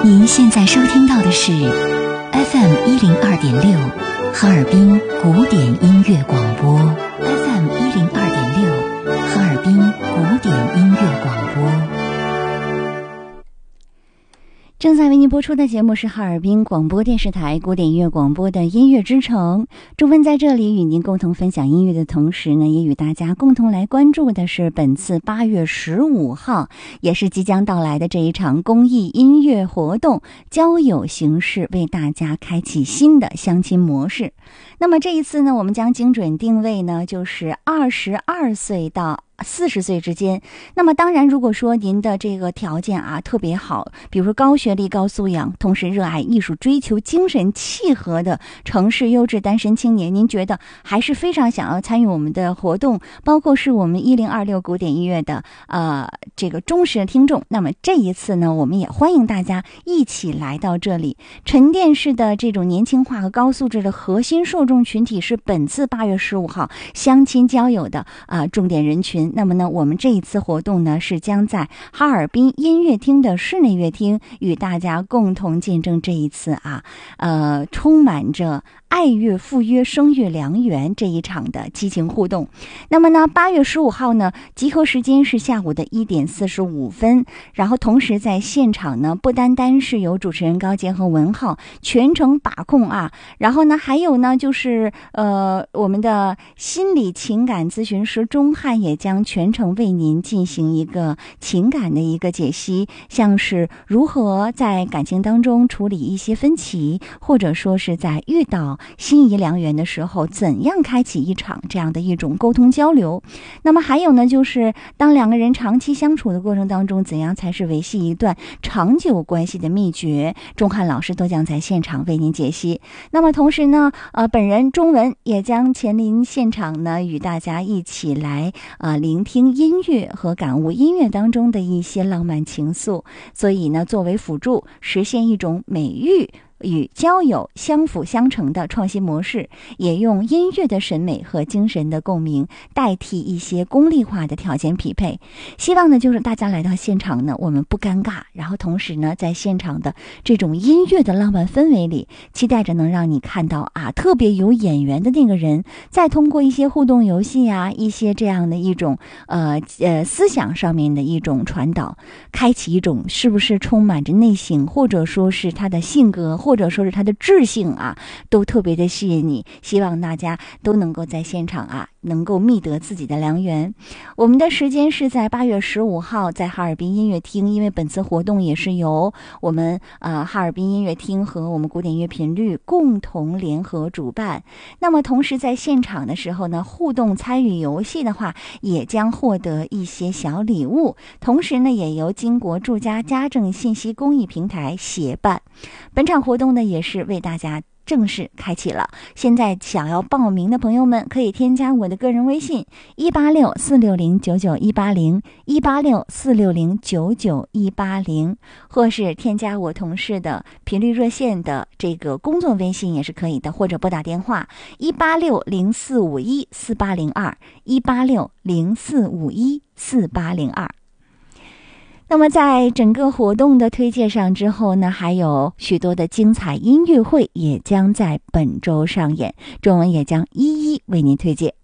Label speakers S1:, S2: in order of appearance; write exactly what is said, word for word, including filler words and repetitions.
S1: 您现在收听到的是 F M 一零二点六哈尔滨古典音乐广播 F M 一零二点六哈尔滨古典音乐广播。正在为您播出的节目是哈尔滨广播电视台古典音乐广播的音乐之城。中芬在这里与您共同分享音乐的同时呢，也与大家共同来关注的是本次八月十五号，也是即将到来的这一场公益音乐活动交友形式，为大家开启新的相亲模式。那么这一次呢，我们将精准定位呢，就是二十二岁到四十岁之间。那么当然，如果说您的这个条件啊特别好，比如说高学历、高素养，同时热爱艺术、追求精神契合的城市优质单身青年，您觉得还是非常想要参与我们的活动，包括是我们一零二六古典音乐的呃这个忠实的听众，那么这一次呢，我们也欢迎大家一起来到这里。沉淀式的这种年轻化和高素质的核心受众群体是本次八月十五号相亲交友的啊、呃、重点人群。那么呢，我们这一次活动呢，是将在哈尔滨音乐厅的室内乐厅与大家共同见证这一次啊，呃，充满着爱乐、赴约、声乐良缘这一场的激情互动。那么呢，八月十五号呢，集合时间是下午的一点四十五分。然后同时在现场呢，不单单是由主持人高杰和文浩全程把控啊，然后呢，还有呢就是呃，我们的心理情感咨询师钟汉也将全程为您进行一个情感的一个解析，像是如何在感情当中处理一些分歧，或者说是在遇到心仪良缘的时候，怎样开启一场这样的一种沟通交流。那么还有呢，就是当两个人长期相处的过程当中，怎样才是维系一段长久关系的秘诀，钟汉老师都将在现场为您解析。那么同时呢，呃，本人钟文也将前临现场呢，与大家一起来呃聆听音乐和感悟音乐当中的一些浪漫情愫。所以呢，作为辅助，实现一种美育与交友相辅相成的创新模式，也用音乐的审美和精神的共鸣代替一些功利化的条件匹配。希望呢，就是大家来到现场呢，我们不尴尬，然后同时呢，在现场的这种音乐的浪漫氛围里，期待着能让你看到啊，特别有眼缘的那个人，再通过一些互动游戏啊，一些这样的一种呃呃思想上面的一种传导，开启一种是不是充满着内省，或者说是他的性格，或者说是他的智性啊，都特别的吸引你。希望大家都能够在现场啊，能够觅得自己的良缘。我们的时间是在八月十五号，在哈尔滨音乐厅，因为本次活动也是由我们呃哈尔滨音乐厅和我们古典音乐频率共同联合主办。那么同时在现场的时候呢，互动参与游戏的话，也将获得一些小礼物。同时呢，也由金国住家家政信息公益平台协办。本场活动呢，也是为大家正式开启了。现在想要报名的朋友们，可以添加我的个人微信一八六四六零九九一八零一八六四六零九九一八零，或是添加我同事的频率热线的这个工作微信也是可以的，或者拨打电话一八六零四五一四八零二一八六零四五一四八零二。那么在整个活动的推介上之后呢，还有许多的精彩音乐会也将在本周上演，中文也将一一为您推介。